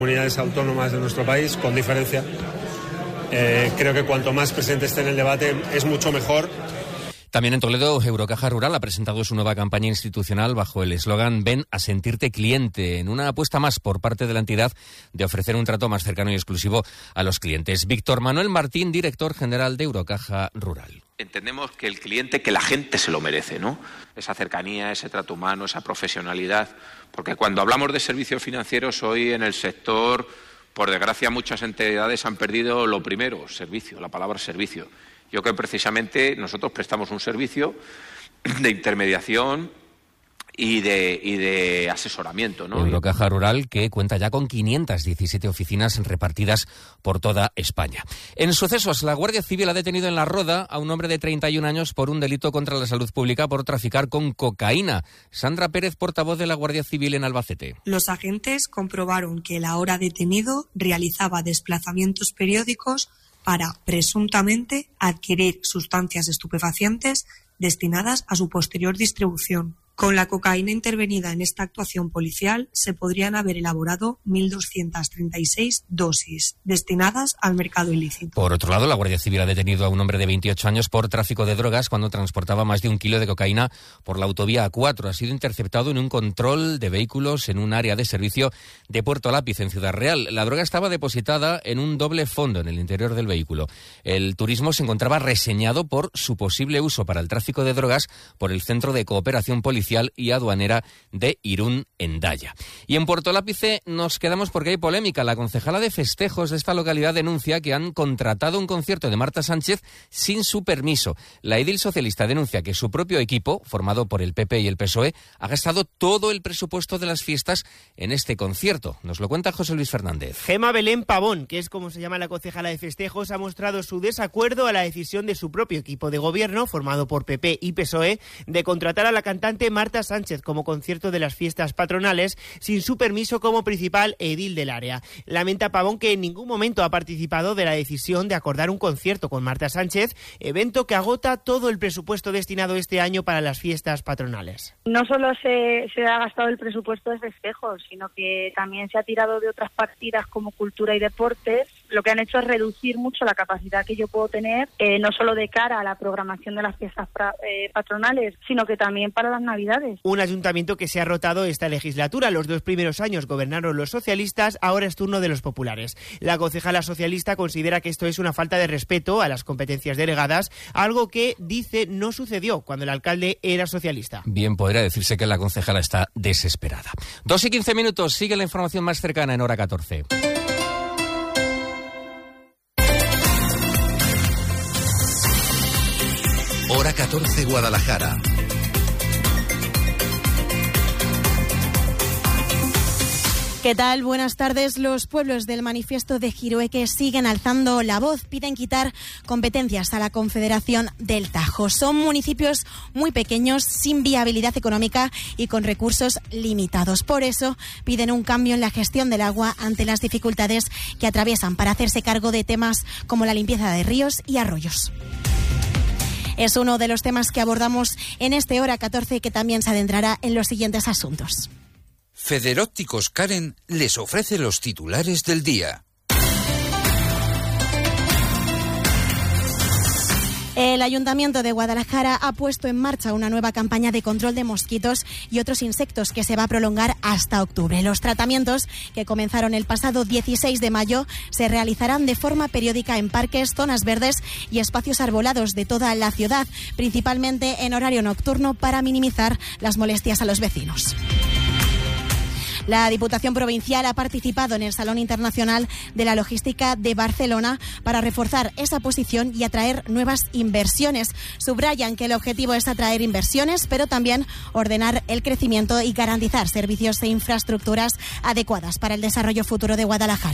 Comunidades autónomas de nuestro país, con diferencia. Creo que cuanto más presente esté en el debate es mucho mejor. También en Toledo, Eurocaja Rural ha presentado su nueva campaña institucional bajo el eslogan Ven a sentirte cliente, en una apuesta más por parte de la entidad de ofrecer un trato más cercano y exclusivo a los clientes. Víctor Manuel Martín, director general de Eurocaja Rural. Entendemos que el cliente, que la gente se lo merece, ¿no? Esa cercanía, ese trato humano, esa profesionalidad. Porque cuando hablamos de servicios financieros, hoy en el sector, por desgracia, muchas entidades han perdido lo primero, servicio, la palabra servicio. Yo creo que precisamente nosotros prestamos un servicio de intermediación y de asesoramiento, ¿no? Eurocaja Rural, que cuenta ya con 517 oficinas repartidas por toda España. En sucesos, la Guardia Civil ha detenido en La Roda a un hombre de 31 años por un delito contra la salud pública por traficar con cocaína. Sandra Pérez, portavoz de la Guardia Civil en Albacete. Los agentes comprobaron que el ahora detenido realizaba desplazamientos periódicos para, presuntamente, adquirir sustancias estupefacientes destinadas a su posterior distribución. Con la cocaína intervenida en esta actuación policial se podrían haber elaborado 1.236 dosis destinadas al mercado ilícito. Por otro lado, la Guardia Civil ha detenido a un hombre de 28 años por tráfico de drogas cuando transportaba más de 1 kilo de cocaína por la autovía A4. Ha sido interceptado en un control de vehículos en un área de servicio de Puerto Lápiz, en Ciudad Real. La droga estaba depositada en un doble fondo en el interior del vehículo. El turismo se encontraba reseñado por su posible uso para el tráfico de drogas por el Centro de Cooperación Policial y Aduanera de Irún, Hendaya. Y en Puerto Lápice nos quedamos porque hay polémica. La concejala de festejos de esta localidad denuncia que han contratado un concierto de Marta Sánchez sin su permiso. La edil socialista denuncia que su propio equipo, formado por el PP y el PSOE, ha gastado todo el presupuesto de las fiestas en este concierto. Nos lo cuenta José Luis Fernández. Gema Belén Pavón, que es como se llama la concejala de festejos, ha mostrado su desacuerdo a la decisión de su propio equipo de gobierno, formado por PP y PSOE, de contratar a la cantante Marta Sánchez como concierto de las fiestas patronales sin su permiso como principal edil del área. Lamenta Pavón que en ningún momento ha participado de la decisión de acordar un concierto con Marta Sánchez, evento que agota todo el presupuesto destinado este año para las fiestas patronales. No solo se ha gastado el presupuesto de festejos, sino que también se ha tirado de otras partidas como cultura y deportes. Lo que han hecho es reducir mucho la capacidad que yo puedo tener, no solo de cara a la programación de las fiestas patronales, sino que también para las Navidades. Un ayuntamiento que se ha rotado esta legislatura. Los 2 primeros años gobernaron los socialistas, ahora es turno de los populares. La concejala socialista considera que esto es una falta de respeto a las competencias delegadas, algo que, dice, no sucedió cuando el alcalde era socialista. Bien, podría decirse que la concejala está desesperada. 2:15, sigue la información más cercana en Hora 14. Hora 14, Guadalajara. ¿Qué tal? Buenas tardes. Los pueblos del manifiesto de Jirueque siguen alzando la voz. Piden quitar competencias a la Confederación del Tajo. Son municipios muy pequeños, sin viabilidad económica y con recursos limitados. Por eso piden un cambio en la gestión del agua ante las dificultades que atraviesan para hacerse cargo de temas como la limpieza de ríos y arroyos. Es uno de los temas que abordamos en este Hora 14, que también se adentrará en los siguientes asuntos. Federópticos Karen les ofrece los titulares del día. El Ayuntamiento de Guadalajara ha puesto en marcha una nueva campaña de control de mosquitos y otros insectos que se va a prolongar hasta octubre. Los tratamientos, que comenzaron el pasado 16 de mayo, se realizarán de forma periódica en parques, zonas verdes y espacios arbolados de toda la ciudad, principalmente en horario nocturno, para minimizar las molestias a los vecinos. La Diputación Provincial ha participado en el Salón Internacional de la Logística de Barcelona para reforzar esa posición y atraer nuevas inversiones. Subrayan que el objetivo es atraer inversiones, pero también ordenar el crecimiento y garantizar servicios e infraestructuras adecuadas para el desarrollo futuro de Guadalajara.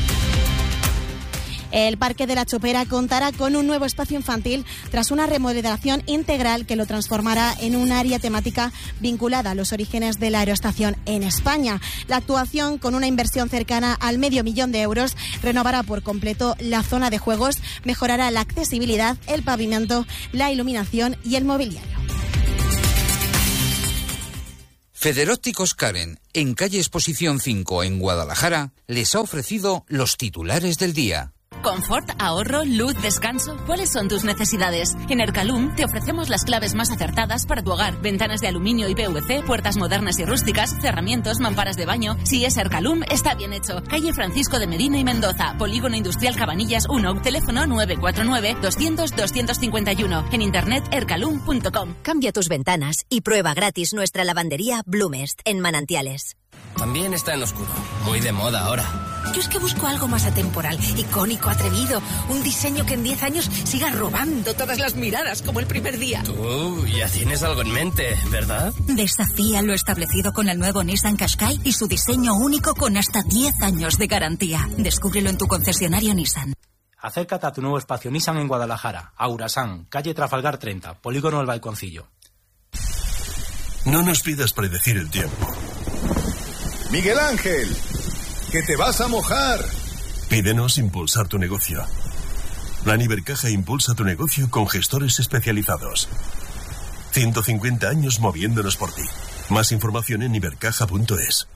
El Parque de la Chopera contará con un nuevo espacio infantil tras una remodelación integral que lo transformará en un área temática vinculada a los orígenes de la aeroestación en España. La actuación, con una inversión cercana al $500,000 de euros, renovará por completo la zona de juegos, mejorará la accesibilidad, el pavimento, la iluminación y el mobiliario. Federópticos Karen, en calle Exposición 5 en Guadalajara, les ha ofrecido los titulares del día. Confort, ahorro, luz, descanso. ¿Cuáles son tus necesidades? En Ercalum te ofrecemos las claves más acertadas para tu hogar. Ventanas de aluminio y PVC, puertas modernas y rústicas, cerramientos, mamparas de baño. Si es Ercalum, está bien hecho. Calle Francisco de Medina y Mendoza, Polígono Industrial Cabanillas 1, teléfono 949-200-251. En internet ercalum.com. Cambia tus ventanas y prueba gratis nuestra lavandería Blumest en Manantiales. También está en oscuro, muy de moda ahora. Yo es que busco algo más atemporal, icónico, atrevido. Un diseño que en 10 años siga robando todas las miradas como el primer día. Tú ya tienes algo en mente, ¿verdad? Desafía lo establecido con el nuevo Nissan Qashqai y su diseño único con hasta 10 años de garantía. Descúbrelo en tu concesionario Nissan. Acércate a tu nuevo espacio Nissan en Guadalajara, Aurasan, calle Trafalgar 30, Polígono El Balconcillo. No nos pidas predecir el tiempo. Miguel Ángel, que te vas a mojar. Pídenos impulsar tu negocio. Plan Ibercaja impulsa tu negocio con gestores especializados. 150 años moviéndonos por ti. Más información en ibercaja.es.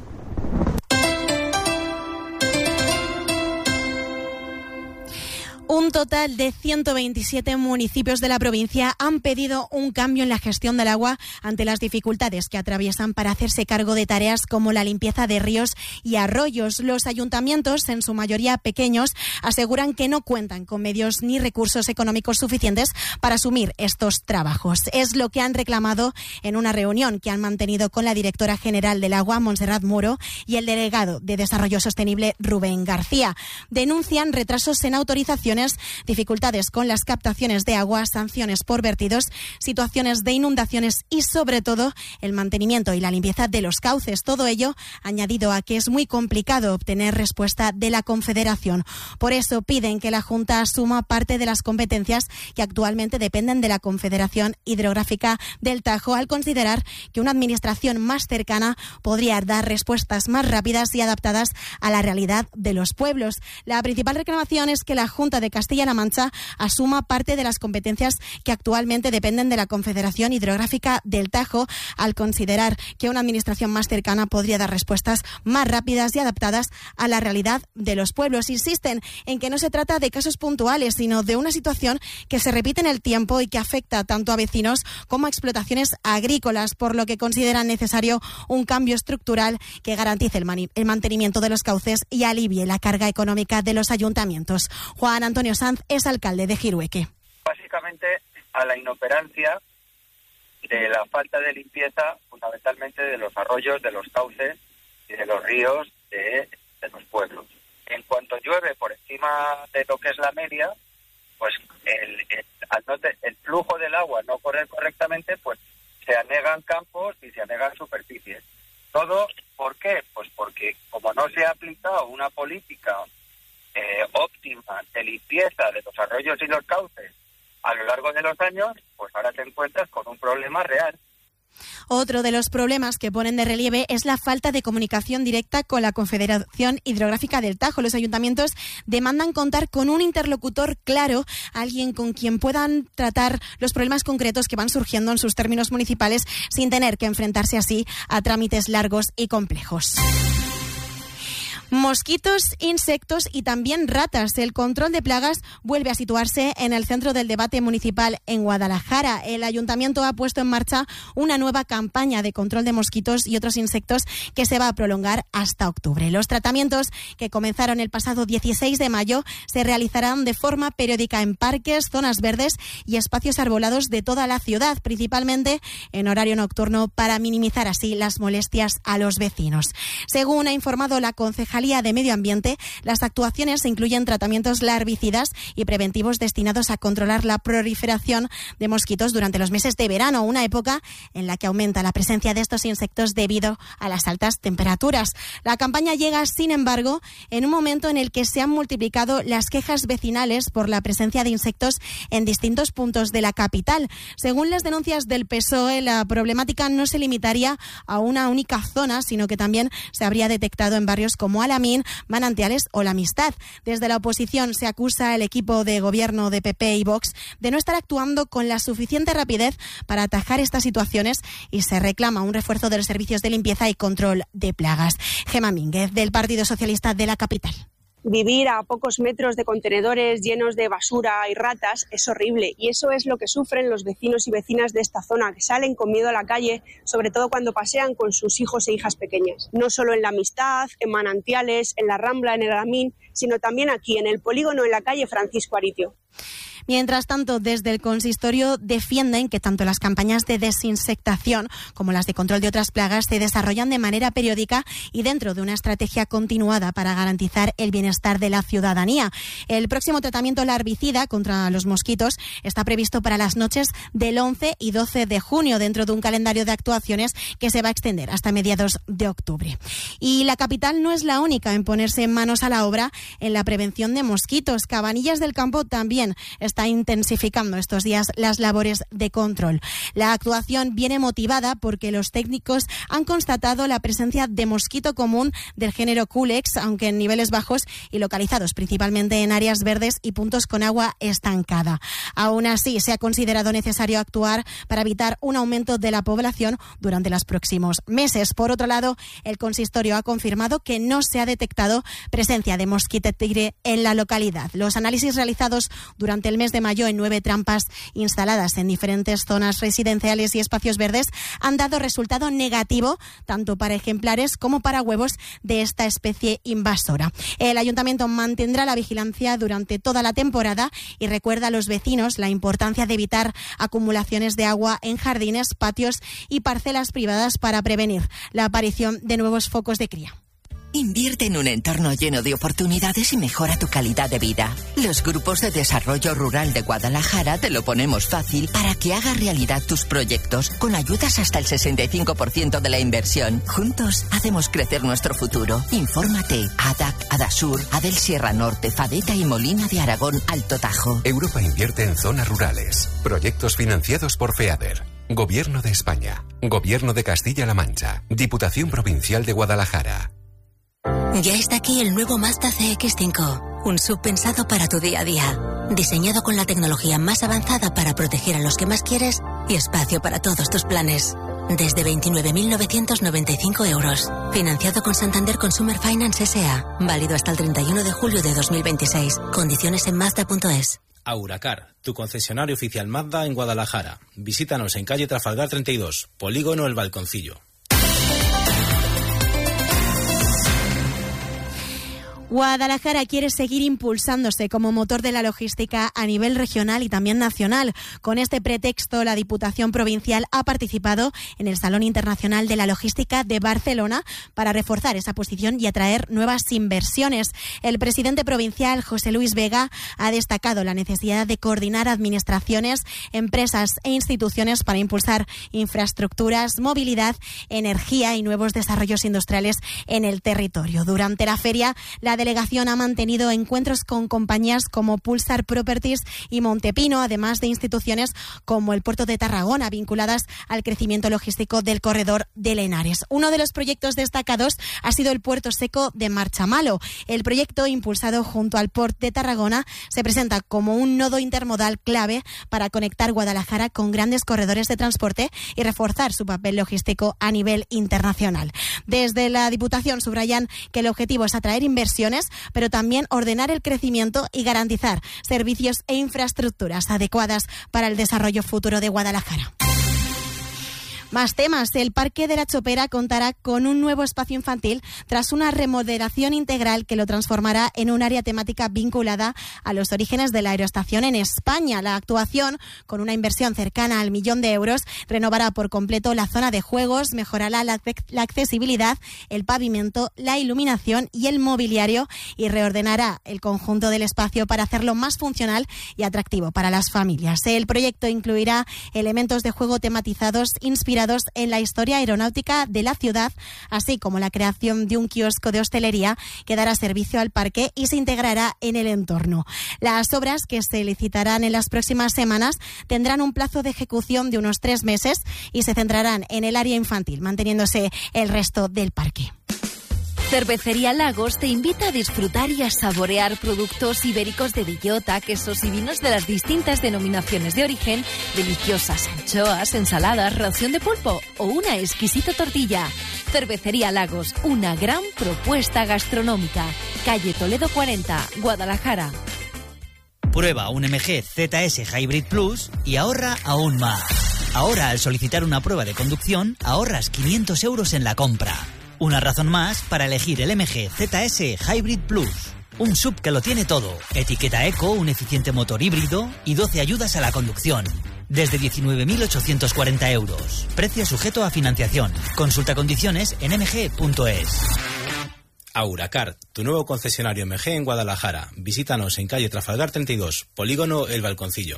Un total de 127 municipios de la provincia han pedido un cambio en la gestión del agua ante las dificultades que atraviesan para hacerse cargo de tareas como la limpieza de ríos y arroyos. Los ayuntamientos, en su mayoría pequeños, aseguran que no cuentan con medios ni recursos económicos suficientes para asumir estos trabajos. Es lo que han reclamado en una reunión que han mantenido con la directora general del agua, Montserrat Muro, y el delegado de Desarrollo Sostenible, Rubén García. Denuncian retrasos en autorizaciones, dificultades con las captaciones de agua, sanciones por vertidos, situaciones de inundaciones y, sobre todo, el mantenimiento y la limpieza de los cauces. Todo ello añadido a que es muy complicado obtener respuesta de la Confederación. Por eso piden que la Junta asuma parte de las competencias que actualmente dependen de la Confederación Hidrográfica del Tajo, al considerar que una administración más cercana podría dar respuestas más rápidas y adaptadas a la realidad de los pueblos. La principal reclamación es que la Junta de Castilla-La Mancha asuma parte de las competencias que actualmente dependen de la Confederación Hidrográfica del Tajo, al considerar que una administración más cercana podría dar respuestas más rápidas y adaptadas a la realidad de los pueblos. Insisten en que no se trata de casos puntuales, sino de una situación que se repite en el tiempo y que afecta tanto a vecinos como a explotaciones agrícolas, por lo que consideran necesario un cambio estructural que garantice el mantenimiento de los cauces y alivie la carga económica de los ayuntamientos. Juan Antonio Sanz es alcalde de Jirueque. Básicamente a la inoperancia de la falta de limpieza, fundamentalmente de los arroyos, de los cauces y de los ríos de los pueblos. En cuanto llueve por encima de lo que es la media, pues el flujo del agua no corre correctamente, pues se anegan campos y se anegan superficies. ¿Todo por qué? Pues porque como no se ha aplicado una política óptima de limpieza de los arroyos y los cauces a lo largo de los años, pues ahora te encuentras con un problema real. Otro de los problemas que ponen de relieve es la falta de comunicación directa con la Confederación Hidrográfica del Tajo. Los ayuntamientos demandan contar con un interlocutor claro, alguien con quien puedan tratar los problemas concretos que van surgiendo en sus términos municipales sin tener que enfrentarse así a trámites largos y complejos. Mosquitos, insectos y también ratas. El control de plagas vuelve a situarse en el centro del debate municipal en Guadalajara. El ayuntamiento ha puesto en marcha una nueva campaña de control de mosquitos y otros insectos que se va a prolongar hasta octubre. Los tratamientos, que comenzaron el pasado 16 de mayo, se realizarán de forma periódica en parques, zonas verdes y espacios arbolados de toda la ciudad, principalmente en horario nocturno, para minimizar así las molestias a los vecinos. Según ha informado la Concejalía de Medio Ambiente, las actuaciones incluyen tratamientos larvicidas y preventivos destinados a controlar la proliferación de mosquitos durante los meses de verano, una época en la que aumenta la presencia de estos insectos debido a las altas temperaturas. La campaña llega, sin embargo, en un momento en el que se han multiplicado las quejas vecinales por la presencia de insectos en distintos puntos de la capital. Según las denuncias del PSOE, la problemática no se limitaría a una única zona, sino que también se habría detectado en barrios como Alamín, Manantiales o La Amistad. Desde la oposición se acusa al equipo de gobierno de PP y Vox de no estar actuando con la suficiente rapidez para atajar estas situaciones y se reclama un refuerzo de los servicios de limpieza y control de plagas. Gemma Mínguez, del Partido Socialista de la capital. Vivir a pocos metros de contenedores llenos de basura y ratas es horrible y eso es lo que sufren los vecinos y vecinas de esta zona, que salen con miedo a la calle, sobre todo cuando pasean con sus hijos e hijas pequeñas. No solo en La Amistad, en Manantiales, en La Rambla, en el Alamín, sino también aquí, en el polígono en la calle Francisco Aritio. Mientras tanto, desde el consistorio defienden que tanto las campañas de desinsectación como las de control de otras plagas se desarrollan de manera periódica y dentro de una estrategia continuada para garantizar el bienestar de la ciudadanía. El próximo tratamiento larvicida contra los mosquitos está previsto para las noches del 11 y 12 de junio dentro de un calendario de actuaciones que se va a extender hasta mediados de octubre. Y la capital no es la única en ponerse manos a la obra en la prevención de mosquitos. Cabanillas del Campo también está intensificando estos días las labores de control. La actuación viene motivada porque los técnicos han constatado la presencia de mosquito común del género Culex, aunque en niveles bajos y localizados principalmente en áreas verdes y puntos con agua estancada. Aún así, se ha considerado necesario actuar para evitar un aumento de la población durante los próximos meses. Por otro lado, el consistorio ha confirmado que no se ha detectado presencia de mosquito tigre en la localidad. Los análisis realizados durante el mes de mayo en 9 trampas instaladas en diferentes zonas residenciales y espacios verdes han dado resultado negativo tanto para ejemplares como para huevos de esta especie invasora. El ayuntamiento mantendrá la vigilancia durante toda la temporada y recuerda a los vecinos la importancia de evitar acumulaciones de agua en jardines, patios y parcelas privadas para prevenir la aparición de nuevos focos de cría. Invierte en un entorno lleno de oportunidades y mejora tu calidad de vida. Los grupos de desarrollo rural de Guadalajara te lo ponemos fácil para que hagas realidad tus proyectos con ayudas hasta el 65% de la inversión. Juntos hacemos crecer nuestro futuro. Infórmate. ADAC, Adasur, Adel Sierra Norte, Fadeta y Molina de Aragón, Alto Tajo. Europa invierte en zonas rurales. Proyectos financiados por FEADER. Gobierno de España. Gobierno de Castilla-La Mancha. Diputación Provincial de Guadalajara. Ya está aquí el nuevo Mazda CX-5, un SUV pensado para tu día a día, diseñado con la tecnología más avanzada para proteger a los que más quieres y espacio para todos tus planes. Desde 29.995 euros, financiado con Santander Consumer Finance S.A., válido hasta el 31 de julio de 2026. Condiciones en Mazda.es. Auracar, tu concesionario oficial Mazda en Guadalajara. Visítanos en calle Trafalgar 32, Polígono El Balconcillo. Guadalajara quiere seguir impulsándose como motor de la logística a nivel regional y también nacional. Con este pretexto, la Diputación Provincial ha participado en el Salón Internacional de la Logística de Barcelona para reforzar esa posición y atraer nuevas inversiones. El presidente provincial, José Luis Vega, ha destacado la necesidad de coordinar administraciones, empresas e instituciones para impulsar infraestructuras, movilidad, energía y nuevos desarrollos industriales en el territorio. Durante la feria, la delegación ha mantenido encuentros con compañías como Pulsar Properties y Montepino, además de instituciones como el Puerto de Tarragona, vinculadas al crecimiento logístico del corredor de Henares. Uno de los proyectos destacados ha sido el Puerto Seco de Marchamalo. El proyecto, impulsado junto al Port de Tarragona, se presenta como un nodo intermodal clave para conectar Guadalajara con grandes corredores de transporte y reforzar su papel logístico a nivel internacional. Desde la Diputación subrayan que el objetivo es atraer inversiones, pero también ordenar el crecimiento y garantizar servicios e infraestructuras adecuadas para el desarrollo futuro de Guadalajara. Más temas. El Parque de la Chopera contará con un nuevo espacio infantil tras una remodelación integral que lo transformará en un área temática vinculada a los orígenes de la aeroestación en España. La actuación, con una inversión cercana al 1 millón de euros, renovará por completo la zona de juegos, mejorará la accesibilidad, el pavimento, la iluminación y el mobiliario y reordenará el conjunto del espacio para hacerlo más funcional y atractivo para las familias. El proyecto incluirá elementos de juego tematizados inspirados en la historia aeronáutica de la ciudad, así como la creación de un kiosco de hostelería que dará servicio al parque y se integrará en el entorno. Las obras, que se licitarán en las próximas semanas, tendrán un plazo de ejecución de unos 3 meses y se centrarán en el área infantil, manteniéndose el resto del parque. Cervecería Lagos te invita a disfrutar y a saborear productos ibéricos de bellota, quesos y vinos de las distintas denominaciones de origen, deliciosas anchoas, ensaladas, ración de pulpo o una exquisita tortilla. Cervecería Lagos, una gran propuesta gastronómica. Calle Toledo 40, Guadalajara. Prueba un MG ZS Hybrid Plus y ahorra aún más. Ahora, al solicitar una prueba de conducción, ahorras 500 euros en la compra. Una razón más para elegir el MG ZS Hybrid Plus. Un SUV que lo tiene todo. Etiqueta eco, un eficiente motor híbrido y 12 ayudas a la conducción. Desde 19.840 euros. Precio sujeto a financiación. Consulta condiciones en mg.es. Auracar, tu nuevo concesionario MG en Guadalajara. Visítanos en calle Trafalgar 32, Polígono El Balconcillo.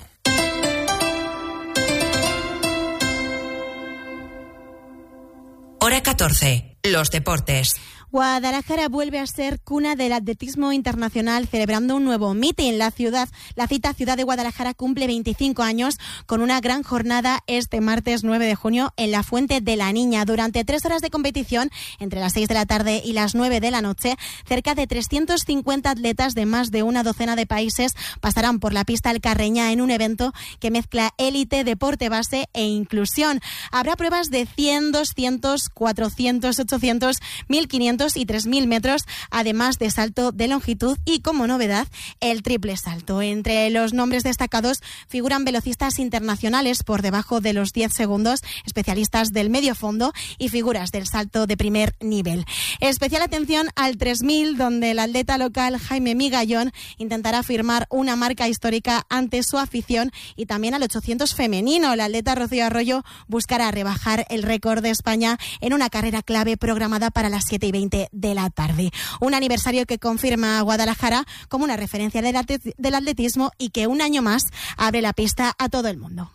Hora 14. Los deportes. Guadalajara vuelve a ser cuna del atletismo internacional, celebrando un nuevo meeting. La cita Ciudad de Guadalajara cumple 25 años con una gran jornada este martes 9 de junio en la Fuente de la Niña. Durante 3 horas de competición, entre las 6 de la tarde y las 9 de la noche, cerca de 350 atletas de más de una docena de países pasarán por la pista Alcarreñá en un evento que mezcla élite, deporte base e inclusión. Habrá pruebas de 100, 200, 400, 800, 1500 y 3.000 metros, además de salto de longitud y, como novedad, el triple salto. Entre los nombres destacados figuran velocistas internacionales por debajo de los 10 segundos, especialistas del medio fondo y figuras del salto de primer nivel. Especial atención al 3.000, donde el atleta local Jaime Migallón intentará firmar una marca histórica ante su afición, y también al 800 femenino. El atleta Rocío Arroyo buscará rebajar el récord de España en una carrera clave programada para las 7:20 de la tarde. Un aniversario que confirma a Guadalajara como una referencia del atletismo y que un año más abre la pista a todo el mundo.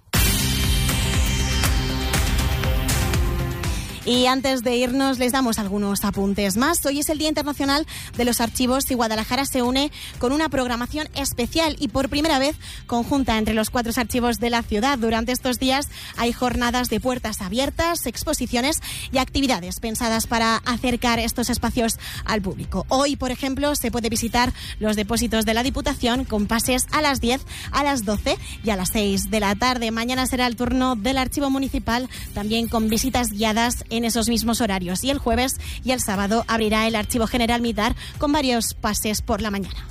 Y antes de irnos les damos algunos apuntes más. Hoy es el Día Internacional de los Archivos y Guadalajara se une con una programación especial y por primera vez conjunta entre los 4 archivos de la ciudad. Durante estos días hay jornadas de puertas abiertas, exposiciones y actividades pensadas para acercar estos espacios al público. Hoy, por ejemplo, se puede visitar los depósitos de la Diputación con pases a las 10, a las 12 y a las 6 de la tarde. Mañana será el turno del Archivo Municipal, también con visitas guiadas en esos mismos horarios. Y el jueves y el sábado abrirá el Archivo General Militar con varios pases por la mañana.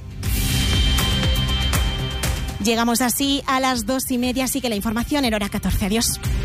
Llegamos así a las 2:30, así que la información en hora 14. Adiós.